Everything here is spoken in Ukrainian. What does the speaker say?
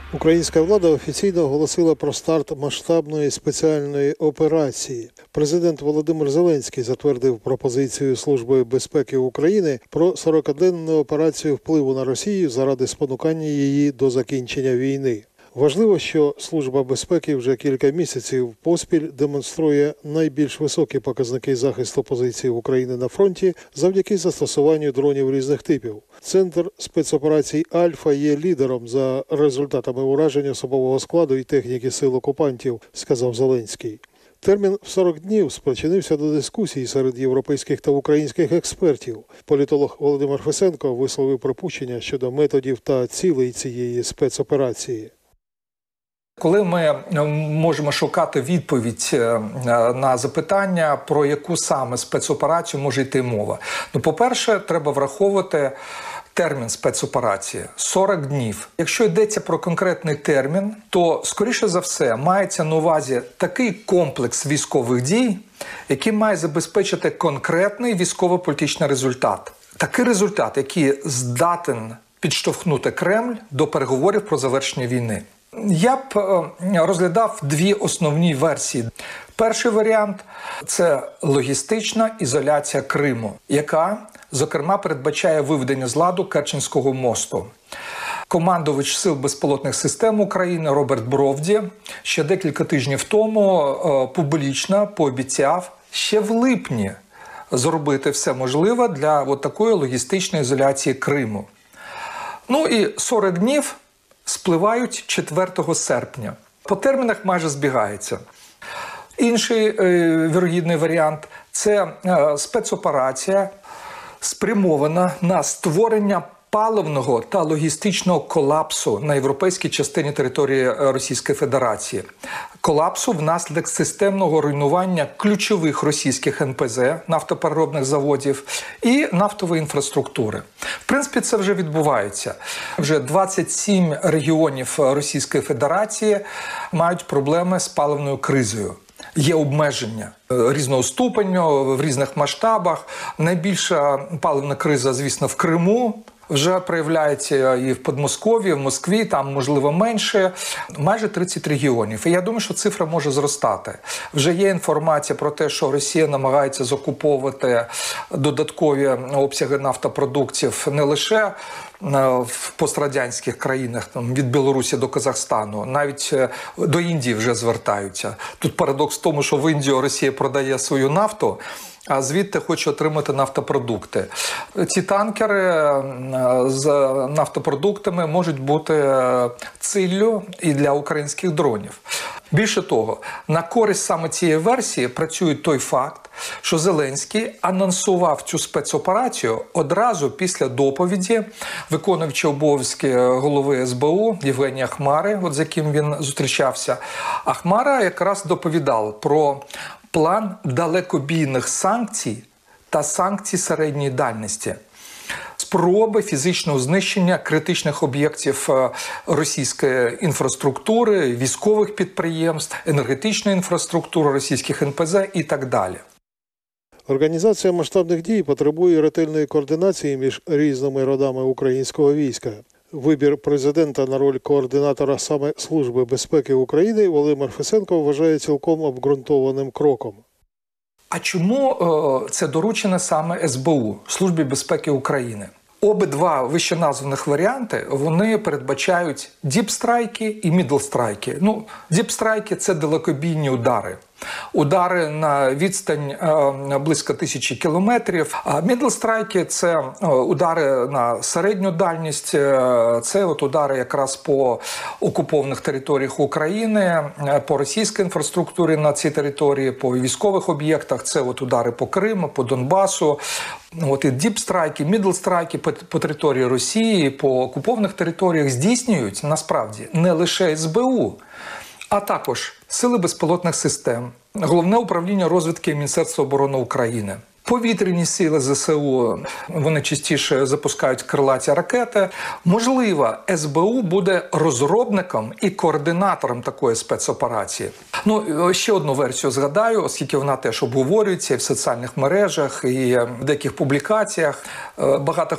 Українська влада офіційно оголосила про старт масштабної спеціальної операції. Президент Володимир Зеленський затвердив пропозицію Служби безпеки України про 40-денну операцію впливу на Росію заради спонукання її до закінчення війни. Важливо, що Служба безпеки вже кілька місяців поспіль демонструє найбільш високі показники захисту позицій України на фронті завдяки застосуванню дронів різних типів. Центр спецоперацій «Альфа» є лідером за результатами ураження особового складу і техніки сил окупантів, сказав Зеленський. Термін в 40 днів спричинився до дискусій серед європейських та українських експертів. Політолог Володимир Фесенко висловив припущення щодо методів та цілей цієї спецоперації. Коли ми можемо шукати відповідь на запитання, про яку саме спецоперацію може йти мова? По-перше, треба враховувати термін спецоперації – 40 днів. Якщо йдеться про конкретний термін, то, скоріше за все, мається на увазі такий комплекс військових дій, який має забезпечити конкретний військово-політичний результат. Такий результат, який здатен підштовхнути Кремль до переговорів про завершення війни. Я б розглядав дві основні версії. Перший варіант – це логістична ізоляція Криму, яка, зокрема, передбачає виведення з ладу Керченського мосту. Командувач Сил безпілотних систем України Роберт Бровді ще декілька тижнів тому публічно пообіцяв ще в липні зробити все можливе для такої логістичної ізоляції Криму. І 40 днів спливають 4 серпня. По термінах майже збігається. Інший вірогідний варіант – це спецоперація, спрямована на створення паливного та логістичного колапсу на європейській частині території Російської Федерації. Колапсу внаслідок системного руйнування ключових російських НПЗ, нафтопереробних заводів, і нафтової інфраструктури. В принципі, це вже відбувається. Вже 27 регіонів Російської Федерації мають проблеми з паливною кризою. Є обмеження різного ступеню, в різних масштабах. Найбільша паливна криза, звісно, в Криму. Вже проявляється і в Подмосков'ї, в Москві, там, можливо, менше. Майже 30 регіонів. І я думаю, що цифра може зростати. Вже є інформація про те, що Росія намагається закуповувати додаткові обсяги нафтопродуктів не лише в пострадянських країнах, від Білорусі до Казахстану, навіть до Індії вже звертаються. Тут парадокс в тому, що в Індію Росія продає свою нафту, а звідти хоче отримати нафтопродукти. Ці танкери з нафтопродуктами можуть бути ціллю і для українських дронів. Більше того, на користь саме цієї версії працює той факт, що Зеленський анонсував цю спецоперацію одразу після доповіді виконуючого обов'язки голови СБУ Євгенія Хмари, з яким він зустрічався. А Хмара якраз доповідав про план далекобійних санкцій та санкцій середньої дальності. Спроби фізичного знищення критичних об'єктів російської інфраструктури, військових підприємств, енергетичної інфраструктури, російських НПЗ і так далі. Організація масштабних дій потребує ретельної координації між різними родами українського війська. Вибір президента на роль координатора саме Служби безпеки України Володимир Фесенко вважає цілком обґрунтованим кроком. А чому це доручено саме СБУ, Службі безпеки України? Обидва вищеназваних варіанти, вони передбачають діпстрайки і мідлстрайки. Діпстрайки – це далекобійні удари. Удари на відстань близько 1000 кілометрів. А мідлстрайки – це удари на середню дальність. Це удари якраз по окупованих територіях України, по російській інфраструктурі на цій території, по військових об'єктах. Це удари по Криму, по Донбасу. І діпстрайки, мідлстрайки по території Росії, по окупованих територіях здійснюють, насправді, не лише СБУ, а також Сили безпілотних систем, Головне управління розвідки Міністерства оборони України. Повітряні сили ЗСУ, вони частіше запускають крилаті ракети. Можливо, СБУ буде розробником і координатором такої спецоперації. Ще одну версію згадаю, оскільки вона теж обговорюється і в соціальних мережах, і в деяких публікаціях. Багато